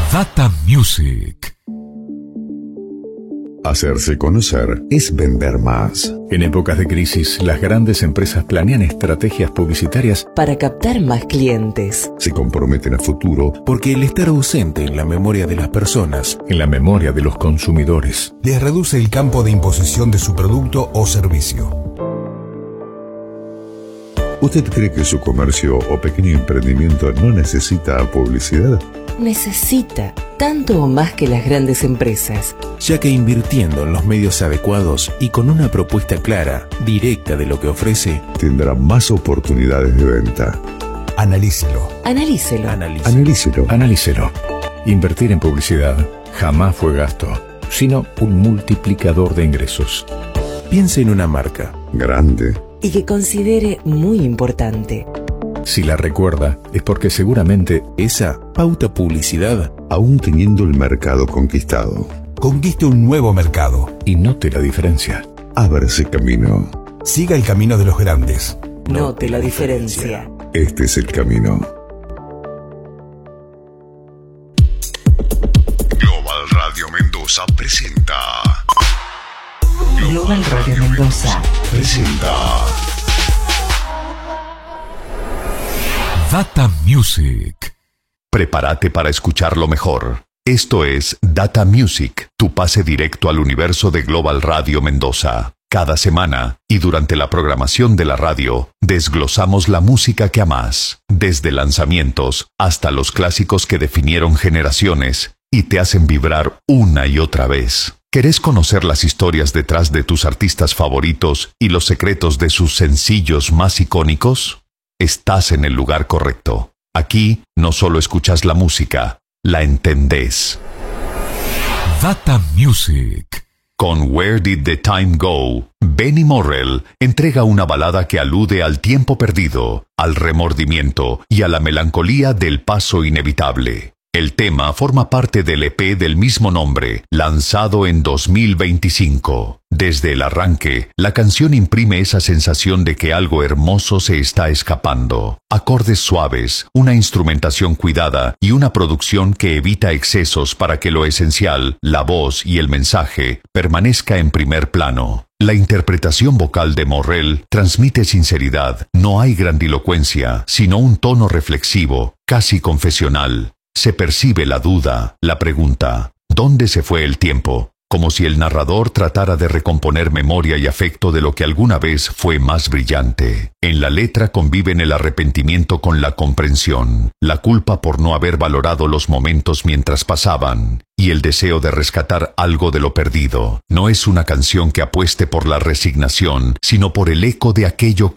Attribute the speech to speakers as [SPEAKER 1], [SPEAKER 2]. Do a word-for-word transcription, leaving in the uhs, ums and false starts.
[SPEAKER 1] Data Music.
[SPEAKER 2] Hacerse conocer es vender más.
[SPEAKER 3] En épocas de crisis, las grandes empresas planean estrategias publicitarias
[SPEAKER 4] para captar más clientes.
[SPEAKER 2] Se comprometen a futuro
[SPEAKER 5] porque el estar ausente en la memoria de las personas,
[SPEAKER 3] en la memoria de los consumidores,
[SPEAKER 5] les reduce el campo de imposición de su producto o servicio.
[SPEAKER 2] ¿Usted cree que su comercio o pequeño emprendimiento no necesita publicidad?
[SPEAKER 4] Necesita, tanto o más que las grandes empresas.
[SPEAKER 5] Ya que invirtiendo en los medios adecuados y con una propuesta clara, directa de lo que ofrece,
[SPEAKER 2] tendrá más oportunidades de venta.
[SPEAKER 5] Analícelo.
[SPEAKER 4] Analícelo.
[SPEAKER 5] Analícelo.
[SPEAKER 2] Analícelo.
[SPEAKER 3] Analícelo. Invertir en publicidad jamás fue gasto, sino un multiplicador de ingresos.
[SPEAKER 5] Piense en una marca
[SPEAKER 2] grande
[SPEAKER 4] y que considere muy importante.
[SPEAKER 3] Si la recuerda, es porque seguramente
[SPEAKER 5] esa pauta publicidad,
[SPEAKER 2] aún teniendo el mercado conquistado,
[SPEAKER 5] conquiste un nuevo mercado
[SPEAKER 3] y note la diferencia.
[SPEAKER 2] Ábrase camino.
[SPEAKER 5] Siga el camino de los grandes.
[SPEAKER 4] Note la diferencia.
[SPEAKER 2] Este es el camino. Global Radio Mendoza presenta.
[SPEAKER 4] Global Radio Mendoza
[SPEAKER 2] presenta
[SPEAKER 1] Data Music.
[SPEAKER 6] Prepárate para escuchar lo mejor. Esto es Data Music, tu pase directo al universo de Global Radio Mendoza. Cada semana y durante la programación de la radio, desglosamos la música que amás, desde lanzamientos hasta los clásicos que definieron generaciones y te hacen vibrar una y otra vez. ¿Querés conocer las historias detrás de tus artistas favoritos y los secretos de sus sencillos más icónicos? Estás en el lugar correcto. Aquí no solo escuchas la música, la entendés.
[SPEAKER 1] Data Music.
[SPEAKER 6] Con Where Did the Time Go, Benny Morrell entrega una balada que alude al tiempo perdido, al remordimiento y a la melancolía del paso inevitable. El tema forma parte del E P del mismo nombre, lanzado en dos mil veinticinco. Desde el arranque, la canción imprime esa sensación de que algo hermoso se está escapando. Acordes suaves, una instrumentación cuidada y una producción que evita excesos para que lo esencial, la voz y el mensaje, permanezca en primer plano. La interpretación vocal de Morrell transmite sinceridad. No hay grandilocuencia, sino un tono reflexivo, casi confesional. Se percibe la duda, la pregunta, ¿dónde se fue el tiempo? Como si el narrador tratara de recomponer memoria y afecto de lo que alguna vez fue más brillante. En la letra conviven el arrepentimiento con la comprensión, la culpa por no haber valorado los momentos mientras pasaban, y el deseo de rescatar algo de lo perdido. No es una canción que apueste por la resignación, sino por el eco de aquello